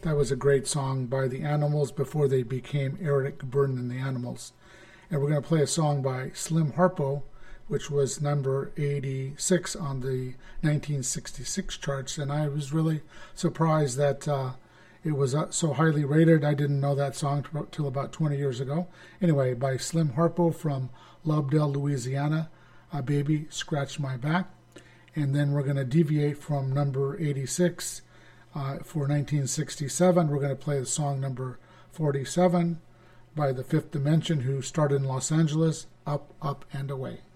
That was a great song by the Animals before they became Eric Burdon and the Animals. And we're going to play a song by Slim Harpo, which was number 86 on the 1966 charts. And I was really surprised that it was so highly rated. I didn't know that song till about 20 years ago. Anyway, by Slim Harpo from Lobdell, Louisiana, Baby Scratch My Back. And then we're going to deviate from number 86 for 1967. We're going to play the song number 47 by the Fifth Dimension, who started in Los Angeles, Up, Up, and Away.